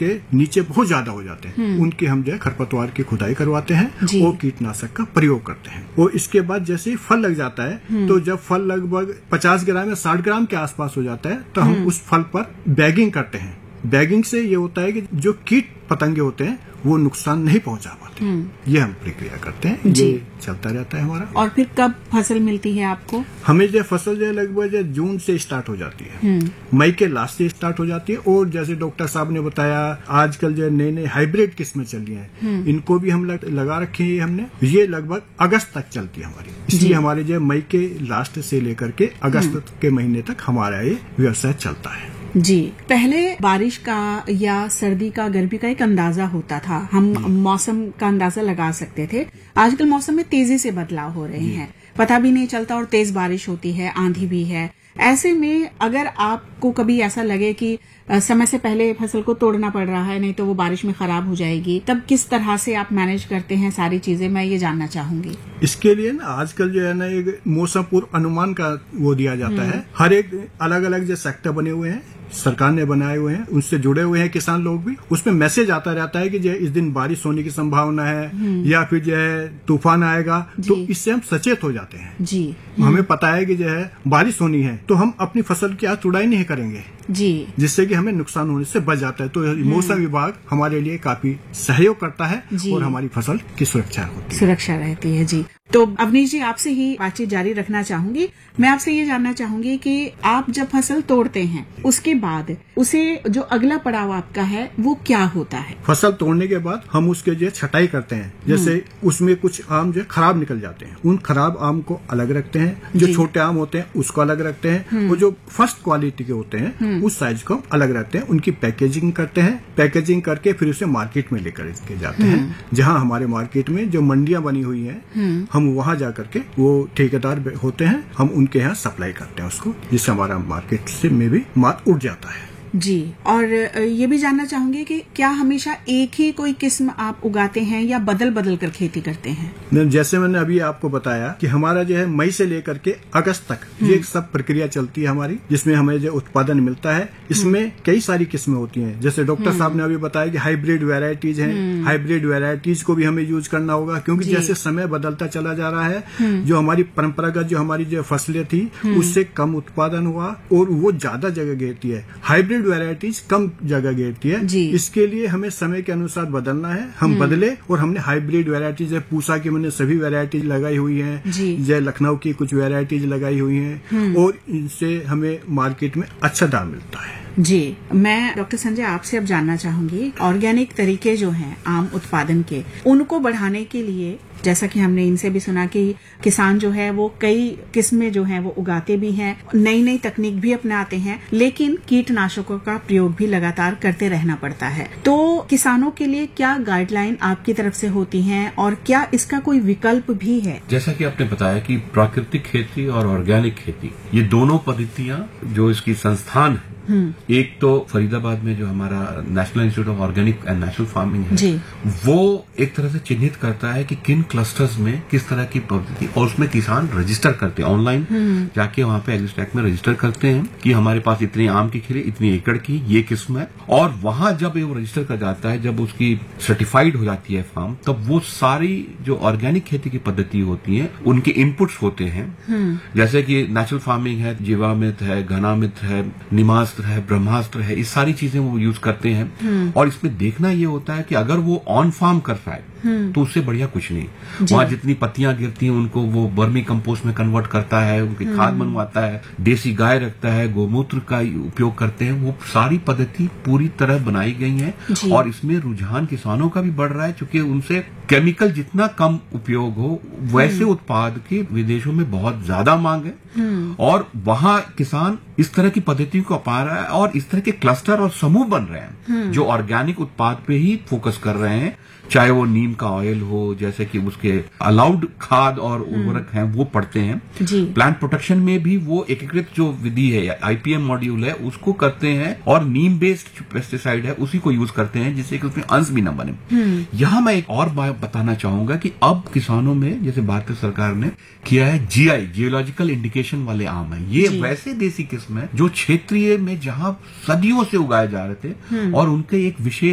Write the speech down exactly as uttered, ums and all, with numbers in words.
के नीचे बहुत ज्यादा हो जाते हैं, उनके हम जो है खरपतवार की खुदाई करवाते हैं और कीटनाशक का प्रयोग करते हैं। और इसके बाद जैसे ही फल लग जाता है, तो जब फल लगभग पचास ग्राम या साठ ग्राम के आसपास हो जाता है, तो हम उस फल पर बैगिंग करते हैं। बैगिंग से ये होता है कि जो कीट पतंगे होते हैं वो नुकसान नहीं पहुंचा पाते। ये हम प्रक्रिया करते हैं, ये चलता रहता है हमारा। और फिर कब फसल मिलती है आपको? हमें जो फसल जो लगभग जून से स्टार्ट हो जाती है, मई के लास्ट से स्टार्ट हो जाती है। और जैसे डॉक्टर साहब ने बताया, आजकल जो नए नए हाइब्रिड किस्में चल रही हैं, इनको भी हम लगा रखे हैं हमने। ये लगभग अगस्त तक चलती है हमारी, इसलिए हमारे जो मई के लास्ट से लेकर के अगस्त के महीने तक हमारा ये व्यवसाय चलता है। जी, पहले बारिश का या सर्दी का, गर्मी का एक अंदाजा होता था, हम मौसम का अंदाजा लगा सकते थे। आजकल मौसम में तेजी से बदलाव हो रहे हैं, पता भी नहीं चलता और तेज बारिश होती है, आंधी भी है। ऐसे में अगर आपको कभी ऐसा लगे कि समय से पहले फसल को तोड़ना पड़ रहा है, नहीं तो वो बारिश में खराब हो जाएगी, तब किस तरह से आप मैनेज करते हैं सारी चीजें, मैं ये जानना चाहूंगी। इसके लिए ना आजकल जो है ना एक मौसम पूर्व अनुमान का वो दिया जाता है। हर एक अलग अलग जो सेक्टर बने हुए हैं, सरकार ने बनाए हुए हैं, उनसे जुड़े हुए हैं किसान लोग भी। उसमें मैसेज आता रहता है कि जो इस दिन बारिश होने की संभावना है या फिर जो है तूफान आएगा, तो इससे हम सचेत हो जाते हैं जी। हमें पता है कि जो है बारिश होनी है, तो हम अपनी फसल की आज तुड़ाई नहीं करेंगे जी, जिससे कि हमें नुकसान होने से बच जाता है। तो मौसम विभाग हमारे लिए काफी सहयोग करता है और हमारी फसल की सुरक्षा होती है, सुरक्षा रहती है जी। तो अवनीश जी, आपसे ही बातचीत जारी रखना चाहूंगी। मैं आपसे ये जानना चाहूंगी कि आप जब फसल तोड़ते हैं, उसके बाद उसे जो अगला पड़ाव आपका है वो क्या होता है? फसल तोड़ने के बाद हम उसके जो छटाई करते हैं। जैसे उसमें कुछ आम जो खराब निकल जाते हैं, उन खराब आम को अलग रखते हैं, जो छोटे आम होते हैं उसको अलग रखते हैं, और जो फर्स्ट क्वालिटी के होते हैं उस साइज को अलग रखते हैं। उनकी पैकेजिंग करते हैं, पैकेजिंग करके फिर उसे मार्केट में लेकर के जाते हैं, जहाँ हमारे मार्केट में जो मंडियां बनी हुई है, हम वहां जाकर के वो ठेकेदार होते हैं, हम उनके यहाँ सप्लाई करते हैं उसको, जिससे हमारा मार्केट से में भी माल उठ जाता है जी। और ये भी जानना चाहूंगी कि क्या हमेशा एक ही कोई किस्म आप उगाते हैं या बदल बदल कर खेती करते हैं? जैसे मैंने अभी आपको बताया कि हमारा जो है मई से लेकर के अगस्त तक ये सब प्रक्रिया चलती है हमारी, जिसमें हमें जो उत्पादन मिलता है। इसमें कई सारी किस्में होती हैं। जैसे डॉक्टर साहब ने अभी बताया कि हाइब्रिड वेराइटीज हैं, हाइब्रिड वेराइटीज को भी हमें यूज करना होगा, क्योंकि जैसे समय बदलता चला जा रहा है, जो हमारी परंपरागत जो हमारी जो फसलें थी उससे कम उत्पादन हुआ और वो ज्यादा जगह घेरती है। हाइब्रिड वैरायटीज कम जगह घेरती है, इसके लिए हमें समय के अनुसार बदलना है। हम बदले और हमने हाइब्रिड वैरायटीज, पूसा की मैंने सभी वैरायटीज लगाई हुई हैं, जय लखनऊ की कुछ वैरायटीज लगाई हुई हैं, और इनसे हमें मार्केट में अच्छा दाम मिलता है जी। मैं डॉक्टर संजय आपसे अब जानना चाहूंगी, ऑर्गेनिक तरीके जो हैं आम उत्पादन के, उनको बढ़ाने के लिए, जैसा कि हमने इनसे भी सुना कि किसान जो है वो कई किस्में जो हैं वो उगाते भी हैं, नई नई तकनीक भी अपनाते हैं, लेकिन कीटनाशकों का प्रयोग भी लगातार करते रहना पड़ता है। तो किसानों के लिए क्या गाइडलाइन आपकी तरफ से होती हैं और क्या इसका कोई विकल्प भी है? जैसा कि आपने बताया कि प्राकृतिक खेती और ऑर्गेनिक खेती, ये दोनों पद्धतियां जो इसकी संस्थान है, एक तो फरीदाबाद में जो हमारा national institute of organic and natural farming है, वो एक तरह से चिन्हित करता है कि किन क्लस्टर्स में किस तरह की पद्धति, और उसमें किसान रजिस्टर करते हैं ऑनलाइन, जाके वहां पे एग्रीस्टैक में रजिस्टर करते हैं कि हमारे पास इतनी आम की खेती, इतनी एकड़ की ये किस्म है। और वहां जब वो रजिस्टर कर जाता है, जब उसकी सर्टिफाइड हो जाती है फार्म, तब वो सारी जो ऑर्गेनिक खेती की पद्धति होती है उनके इनपुट्स होते हैं। जैसे कि नेचुरल फार्मिंग है, जीवामृत है, घनामृत है, निमास है, ब्रह्मास्त्र है, इस सारी चीजें वो यूज करते हैं। और इसमें देखना ये होता है कि अगर वो ऑन फार्म कर रहा है तो उससे बढ़िया कुछ नहीं। वहां जितनी पत्तियां गिरती हैं उनको वो वर्मी कंपोस्ट में कन्वर्ट करता है, उनकी खाद बनवाता है, देसी गाय रखता है, गोमूत्र का उपयोग करते हैं। वो सारी पद्धति पूरी तरह बनाई गई है और इसमें रुझान किसानों का भी बढ़ रहा है, क्योंकि उनसे केमिकल जितना कम उपयोग हो वैसे उत्पाद की विदेशों में बहुत ज्यादा मांग है और वहां किसान इस तरह की पद्धतियों को अपना रहा है और इस तरह के क्लस्टर और समूह बन रहे हैं जो ऑर्गेनिक उत्पाद पे ही फोकस कर रहे हैं, चाहे वो नीम का ऑयल हो, जैसे कि उसके अलाउड खाद और उर्वरक हैं वो पड़ते हैं। प्लांट प्रोटेक्शन में भी वो एकीकृत जो विधि है, आईपीएम मॉड्यूल है, उसको करते हैं और नीम बेस्ड जो पेस्टिसाइड है उसी को यूज करते हैं, जिससे कि उसमें अंश भी न बने। यहाँ मैं एक और बात बताना चाहूंगा कि अब किसानों में, जैसे भारत सरकार ने किया है, जीआई जियोलॉजिकल इंडिकेशन वाले आम है, ये वैसे देसी किस्म है जो क्षेत्रीय में जहां सदियों से उगाए जा रहे थे और उनके एक विशेष